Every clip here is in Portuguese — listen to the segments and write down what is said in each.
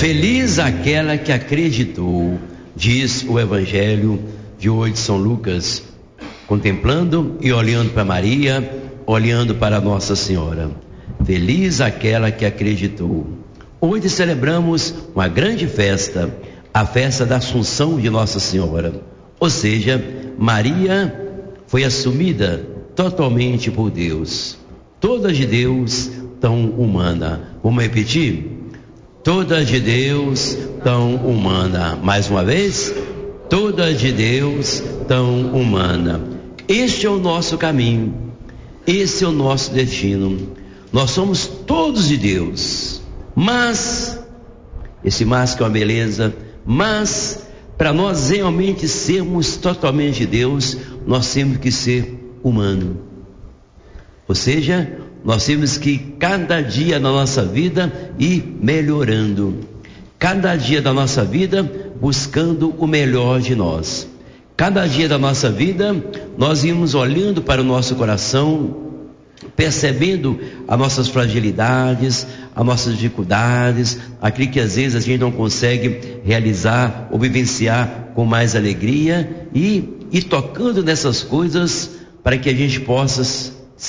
Feliz aquela que acreditou, diz o Evangelho de hoje de São Lucas, contemplando e olhando para Maria, olhando para Nossa Senhora. Feliz aquela que acreditou. Hoje celebramos uma grande festa, a festa da Assunção de Nossa Senhora. Ou seja, Maria foi assumida totalmente por Deus. Toda de Deus, tão humana. Vamos repetir? Toda de Deus, tão humana. Mais uma vez, toda de Deus, tão humana. Este é o nosso caminho, esse é o nosso destino. Nós somos todos de Deus, mas, esse mas que é uma beleza, mas, para nós realmente sermos totalmente de Deus, nós temos que ser humano. Ou seja, nós temos que cada dia da nossa vida ir melhorando, cada dia da nossa vida buscando o melhor de nós. Cada dia da nossa vida nós íamos olhando para o nosso coração, percebendo as nossas fragilidades, as nossas dificuldades, aquilo que às vezes a gente não consegue realizar ou vivenciar com mais alegria, e tocando nessas coisas para que a gente possa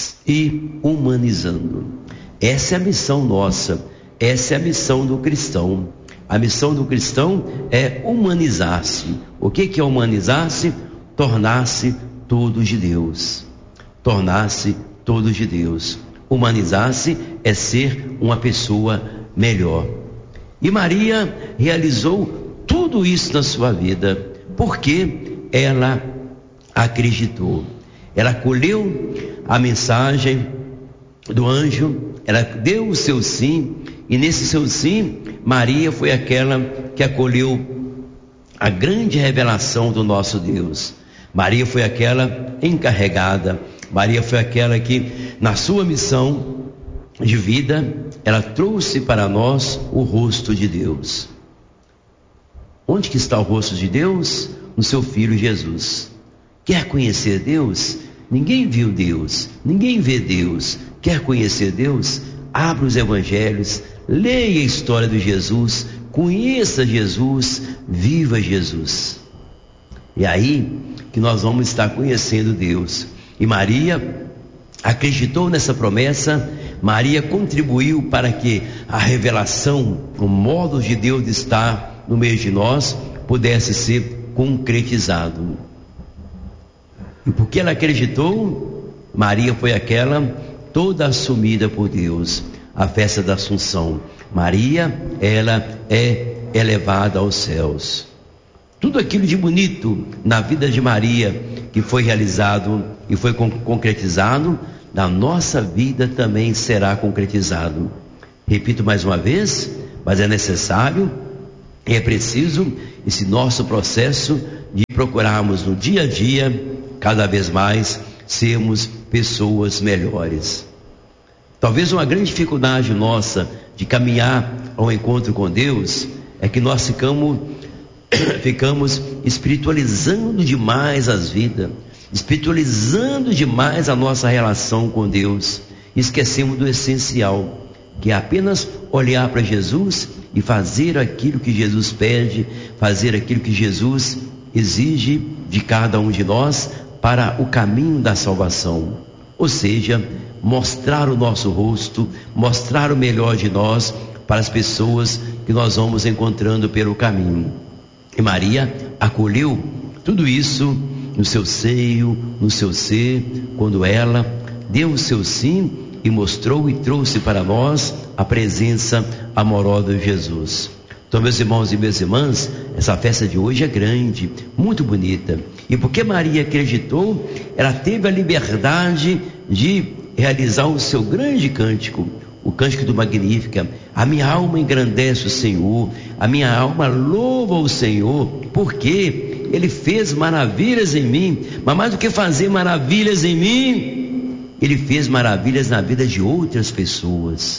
ir humanizando. Essa é a missão nossa, essa é a missão do cristão. A missão do cristão é humanizar-se. O que é humanizar-se? Tornar-se todos de Deus. Tornar-se todos de Deus. Humanizar-se é ser uma pessoa melhor. E Maria realizou tudo isso na sua vida, porque ela acreditou. Ela acolheu a mensagem do anjo, ela deu o seu sim, e nesse seu sim, Maria foi aquela que acolheu a grande revelação do nosso Deus. Maria foi aquela encarregada, Maria foi aquela que, na sua missão de vida, ela trouxe para nós o rosto de Deus. Onde que está o rosto de Deus? No seu Filho Jesus. Quer conhecer Deus? Ninguém viu Deus, ninguém vê Deus. Quer conhecer Deus? Abra os evangelhos, leia a história de Jesus, conheça Jesus, viva Jesus. E aí que nós vamos estar conhecendo Deus. E Maria acreditou nessa promessa, Maria contribuiu para que a revelação, o modo de Deus estar no meio de nós, pudesse ser concretizado. E porque ela acreditou, Maria foi aquela toda assumida por Deus. A festa da Assunção. Maria, ela é elevada aos céus. Tudo aquilo de bonito na vida de Maria que foi realizado e foi concretizado, na nossa vida também será concretizado. Repito mais uma vez, mas é necessário, é preciso esse nosso processo de procurarmos no dia a dia, cada vez mais, sermos pessoas melhores. Talvez uma grande dificuldade nossa de caminhar ao encontro com Deus é que nós ficamos espiritualizando demais as vidas, espiritualizando demais a nossa relação com Deus, esquecemos do essencial, que é apenas olhar para Jesus e fazer aquilo que Jesus pede, fazer aquilo que Jesus exige de cada um de nós para o caminho da salvação. Ou seja, mostrar o nosso rosto, mostrar o melhor de nós para as pessoas que nós vamos encontrando pelo caminho. E Maria acolheu tudo isso no seu seio, no seu ser, quando ela deu o seu sim e mostrou e trouxe para nós a presença amorosa de Jesus. Então, meus irmãos e minhas irmãs, essa festa de hoje é grande, muito bonita. E porque Maria acreditou, ela teve a liberdade de realizar o seu grande cântico, o cântico do Magnífica. A minha alma engrandece o Senhor, a minha alma louva o Senhor, porque Ele fez maravilhas em mim. Mas mais do que fazer maravilhas em mim, Ele fez maravilhas na vida de outras pessoas.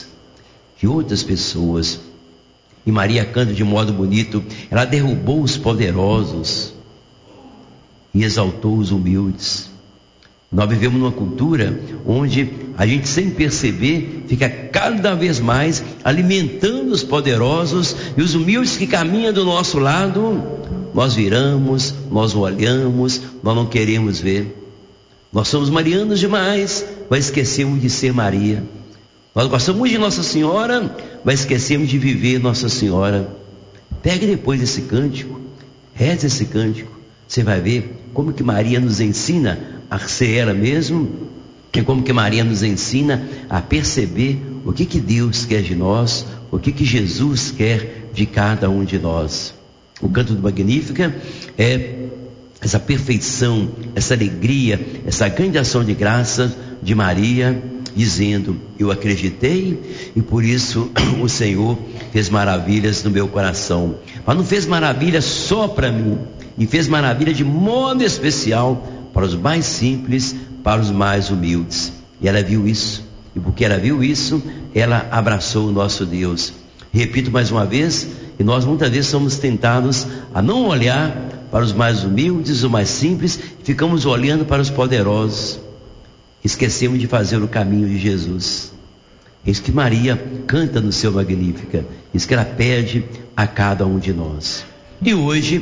E Maria canta de modo bonito, ela derrubou os poderosos e exaltou os humildes. Nós vivemos numa cultura onde a gente, sem perceber, fica cada vez mais alimentando os poderosos, e os humildes que caminham do nosso lado, nós viramos, nós olhamos, nós não queremos ver. Nós somos marianos demais, mas esquecemos de ser Maria. Nós gostamos de Nossa Senhora, mas esquecemos de viver Nossa Senhora. Pegue depois esse cântico, reze esse cântico, você vai ver como que Maria nos ensina a ser ela mesmo, e como que Maria nos ensina a perceber o que Deus quer de nós, o que Jesus quer de cada um de nós. O canto do Magnífica é essa perfeição, essa alegria, essa grande ação de graça de Maria, dizendo: eu acreditei e por isso o Senhor fez maravilhas no meu coração. Mas não fez maravilha só para mim, e fez maravilha de modo especial para os mais simples, para os mais humildes. E ela viu isso, e porque ela viu isso, ela abraçou o nosso Deus. Repito mais uma vez, e nós muitas vezes somos tentados a não olhar para os mais humildes, os mais simples, ficamos olhando para os poderosos, esquecemos de fazer o caminho de Jesus. Isso que Maria canta no seu Magnífica, isso que ela pede a cada um de nós. E hoje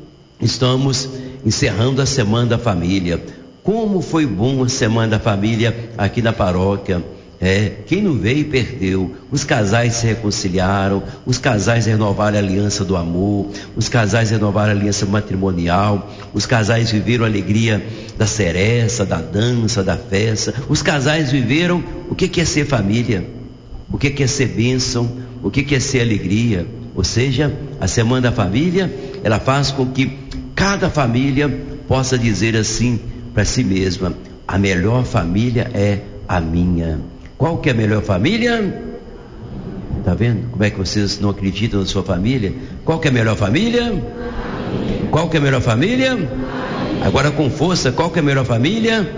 estamos encerrando a Semana da Família. Como foi bom a Semana da Família aqui na paróquia. Quem não veio perdeu. Os casais se reconciliaram, os casais renovaram a aliança do amor, os casais renovaram a aliança matrimonial, os casais viveram a alegria da seresta, da dança, da festa. Os casais viveram o que é ser família, o que é ser bênção, o que é ser alegria. Ou seja, a Semana da Família, ela faz com que cada família possa dizer assim para si mesma: a melhor família é a minha. Qual que é a melhor família? Tá vendo como é que vocês não acreditam na sua família? Qual que é a melhor família? Qual que é a melhor família? Agora com força, qual que é a melhor família?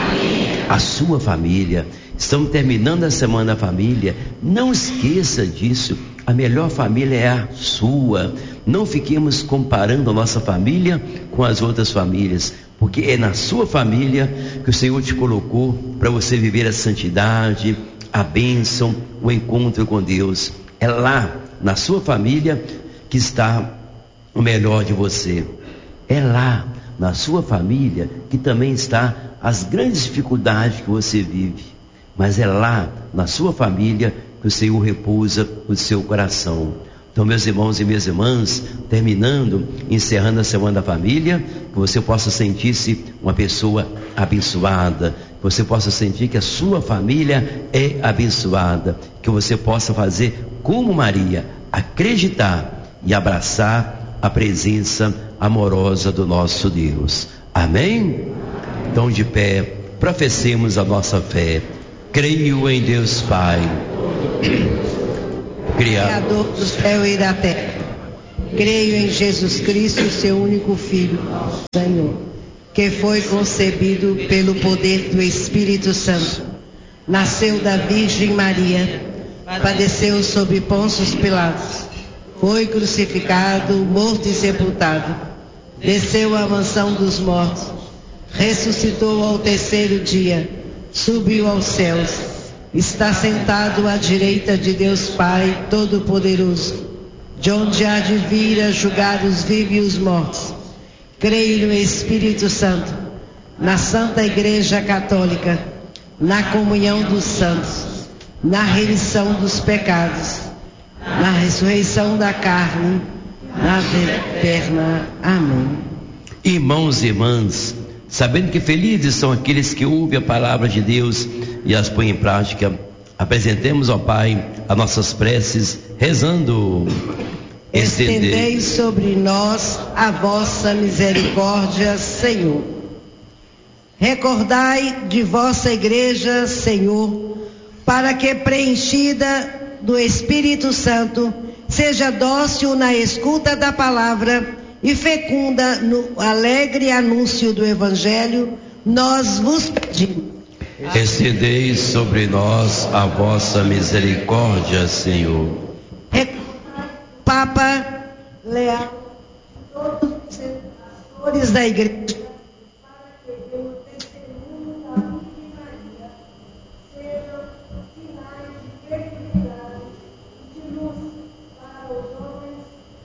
A sua família. Estamos terminando a Semana da Família. Não esqueça disso. A melhor família é a sua. Não fiquemos comparando a nossa família com as outras famílias, porque é na sua família que o Senhor te colocou para você viver a santidade, a bênção, o encontro com Deus. É lá, na sua família, que está o melhor de você. É lá, na sua família, que também está as grandes dificuldades que você vive. Mas é lá, na sua família, que o Senhor repousa o seu coração. Então, meus irmãos e minhas irmãs, terminando, encerrando a Semana da Família, que você possa sentir-se uma pessoa abençoada, que você possa sentir que a sua família é abençoada, que você possa fazer como Maria, acreditar e abraçar a presença amorosa do nosso Deus. Amém? Então, de pé, professemos a nossa fé. Creio em Deus Pai, Criador do céu e da terra. Creio em Jesus Cristo, seu único Filho, Senhor, que foi concebido pelo poder do Espírito Santo. Nasceu da Virgem Maria, padeceu sob Pôncio Pilatos, foi crucificado, morto e sepultado, desceu à mansão dos mortos, ressuscitou ao terceiro dia, subiu aos céus, está sentado à direita de Deus Pai Todo-Poderoso, de onde há de vir a julgar os vivos e os mortos. Creio no Espírito Santo, na Santa Igreja Católica, na comunhão dos santos, na remissão dos pecados, na ressurreição da carne, na vida eterna. Amém. Irmãos e irmãs, sabendo que felizes são aqueles que ouvem a palavra de Deus e as põem em prática, apresentemos ao Pai as nossas preces, rezando: estendei sobre nós a vossa misericórdia, Senhor. Recordai de vossa igreja, Senhor, para que, preenchida do Espírito Santo, seja dócil na escuta da palavra e fecunda no alegre anúncio do Evangelho. Nós vos pedimos. Estendei sobre nós a vossa misericórdia, Senhor. Papa Leal, todos os senadores da igreja, para que dê o testemunho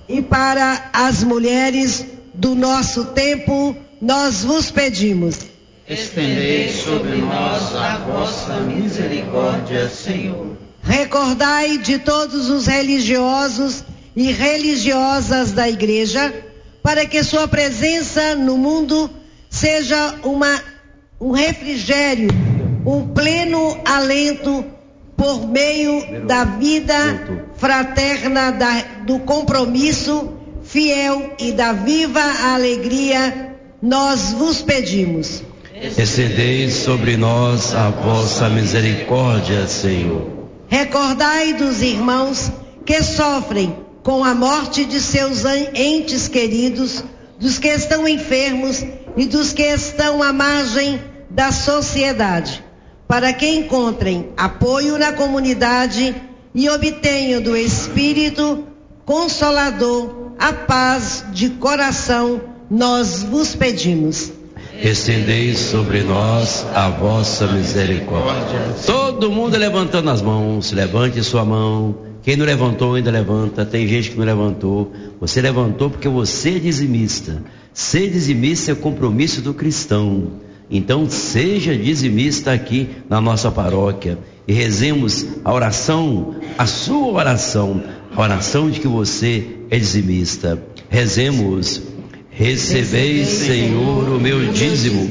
e para as mulheres do nosso tempo, nós vos pedimos. Estendei sobre nós a vossa misericórdia, Senhor. Recordai de todos os religiosos e religiosas da Igreja, para que sua presença no mundo seja um refrigério, um pleno alento por meio da vida fraterna, do compromisso fiel e da viva alegria, nós vos pedimos. Estendei sobre nós a vossa misericórdia, Senhor. Recordai dos irmãos que sofrem com a morte de seus entes queridos, dos que estão enfermos e dos que estão à margem da sociedade, para que encontrem apoio na comunidade e obtenham do Espírito Consolador a paz de coração, nós vos pedimos. Estendei sobre nós a vossa misericórdia. Todo mundo levantando as mãos, levante sua mão. Quem não levantou ainda levanta. Tem gente que não levantou. Você levantou porque você é dizimista. Ser dizimista é o compromisso do cristão. Então seja dizimista aqui na nossa paróquia e rezemos a oração, a sua oração, a oração de que você é dizimista. Rezemos: recebei, Senhor, o meu dízimo.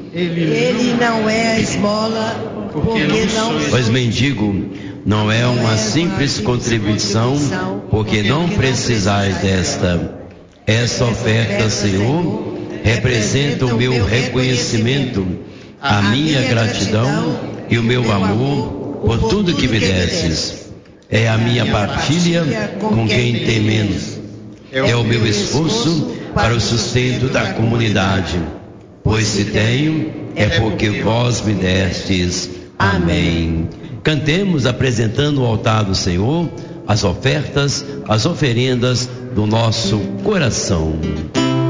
Ele não é a esmola, porque não. Pois mendigo, não é uma simples contribuição, porque não precisais desta. Essa oferta, Senhor, representa o meu reconhecimento, a minha gratidão e o meu amor por tudo que me destes. É a minha partilha com quem tem menos. É o meu esforço para o sustento da comunidade. Pois se tenho, é porque vós me destes. Amém. Cantemos apresentando o altar do Senhor as ofertas, as oferendas do nosso coração.